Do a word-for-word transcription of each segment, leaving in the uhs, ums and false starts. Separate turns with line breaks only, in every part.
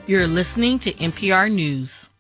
You're listening to N P R News.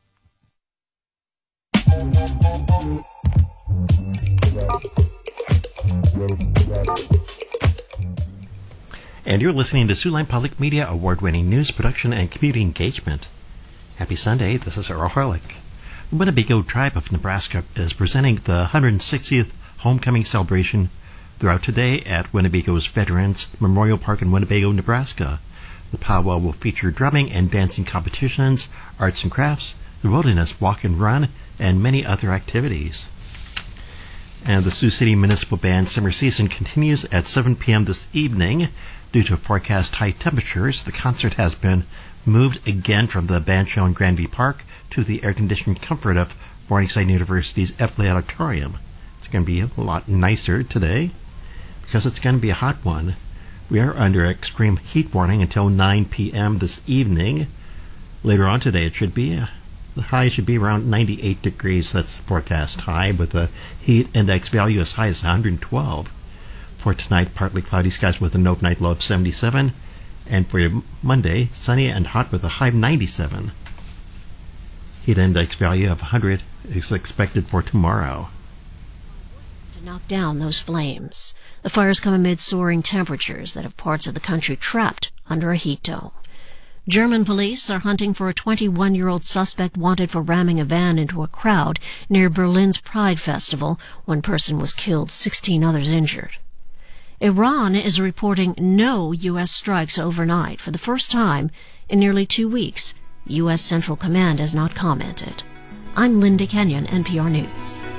And you're listening to Siouxline Public Media award-winning news production and community engagement. Happy Sunday, this is Earl Harlick. The Winnebago Tribe of Nebraska is presenting the one hundred sixtieth Homecoming Celebration throughout today at Winnebago's Veterans Memorial Park in Winnebago, Nebraska. The powwow will feature drumming and dancing competitions, arts and crafts, the wilderness walk and run, and many other activities. And the Sioux City Municipal Band summer season continues at seven p.m. this evening. Due to forecast high temperatures, the concert has been moved again from the band show in Grandview Park to the air-conditioned comfort of Morningside University's Efley Auditorium. It's going to be a lot nicer today because it's going to be a hot one. We are under extreme heat warning until nine p.m. this evening. Later on today, it should be, uh, the high should be around ninety-eight degrees. That's the forecast high, with the heat index value as high as one hundred twelve. For tonight, partly cloudy skies with an overnight low of seventy-seven. And for your Monday, sunny and hot with a high of ninety-seven. Heat index value of one hundred is expected for tomorrow.
To knock down those flames. The fires come amid soaring temperatures that have parts of the country trapped under a heat dome. German police are hunting for a twenty-one-year-old suspect wanted for ramming a van into a crowd near Berlin's Pride Festival. One person was killed, sixteen others injured. Iran is reporting no U S strikes overnight for the first time in nearly two weeks. U S Central Command has not commented. I'm Linda Kenyon, N P R News.